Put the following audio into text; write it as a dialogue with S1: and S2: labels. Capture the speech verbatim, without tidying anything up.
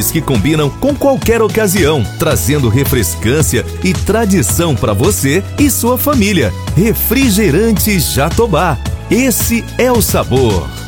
S1: que combinam com qualquer ocasião, trazendo refrescância e tradição para você e sua família. Refrigerante Jatobá. Esse é o sabor.